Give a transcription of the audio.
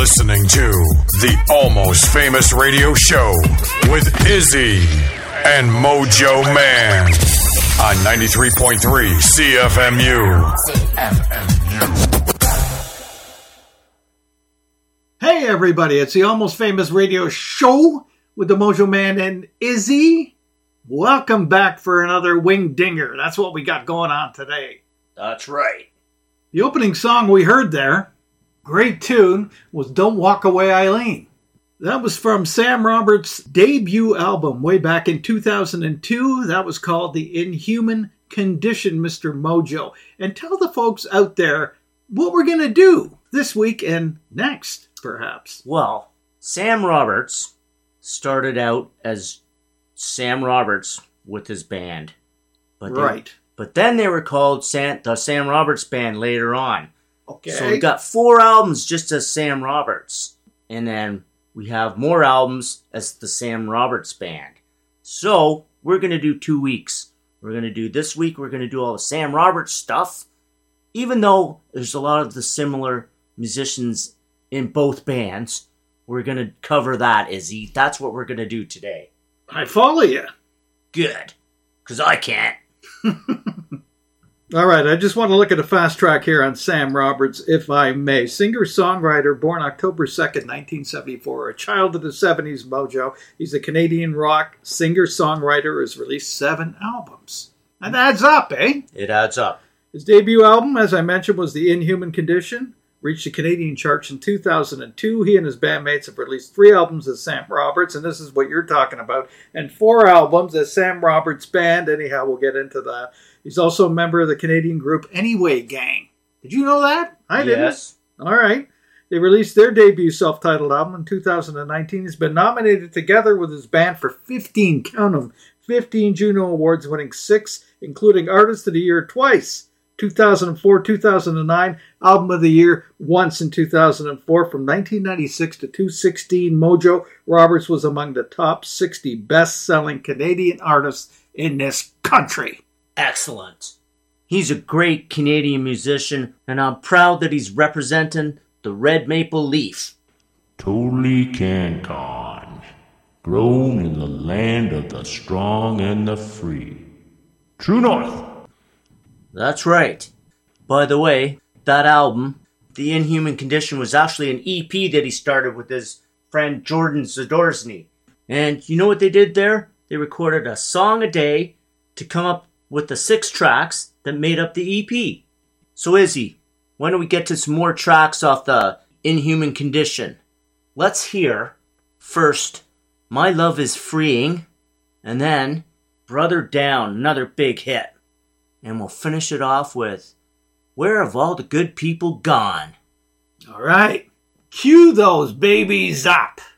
listening to the Almost Famous Radio Show with Izzy and Mojo Man on 93.3 CFMU. Hey everybody, it's the Almost Famous Radio Show with the Mojo Man and Izzy. Welcome back for another Wing Dinger. That's what we got going on today. That's right. The opening song we heard there, great tune, was Don't Walk Away Eileen. That was from Sam Roberts' debut album way back in 2002. That was called The Inhuman Condition, Mr. Mojo. And tell the folks out there what we're going to do this week and next, perhaps. Well, Sam Roberts started out as Sam Roberts with his band. But then they were called the Sam Roberts Band later on. Okay. So we got 4 albums just as Sam Roberts. And then we have more albums as the Sam Roberts Band. So we're going to do 2 weeks. We're going to do this week, we're going to do all the Sam Roberts stuff. Even though there's a lot of the similar musicians in both bands, we're going to cover that, Izzy. That's what we're going to do today. I follow you. Good. Because I can't. All right, I just want to look at a fast track here on Sam Roberts, if I may. Singer-songwriter, born October 2nd, 1974, a child of the 70s mojo. He's a Canadian rock singer-songwriter, has released 7 albums. That adds up, eh? It adds up. His debut album, as I mentioned, was The Inhuman Condition. Reached the Canadian charts in 2002. He and his bandmates have released 3 albums as Sam Roberts, and this is what you're talking about, and 4 albums as Sam Roberts Band. Anyhow, we'll get into that. He's also a member of the Canadian group Anyway Gang. Did you know that? I didn't. Yes. All right. They released their debut self-titled album in 2019. He's been nominated together with his band for 15, count them, 15 Juno Awards, winning 6, including Artist of the Year twice. 2004, 2009, Album of the Year once in 2004. From 1996 to 2016, Mojo Roberts was among the top 60 best-selling Canadian artists in this country. Excellent. He's a great Canadian musician, and I'm proud that he's representing the Red Maple Leaf. Totally CanCon, grown in the land of the strong and the free. True North. That's right. By the way, that album, The Inhuman Condition, was actually an EP that he started with his friend Jordan Zadorsny. And you know what they did there? They recorded a song a day to come up with the 6 tracks that made up the EP. So Izzy, why don't we get to some more tracks off the Inhuman Condition? Let's hear, first, My Love Is Freeing, and then Brother Down, another big hit. And we'll finish it off with Where Have All the Good People Gone? All right. Cue those babies up.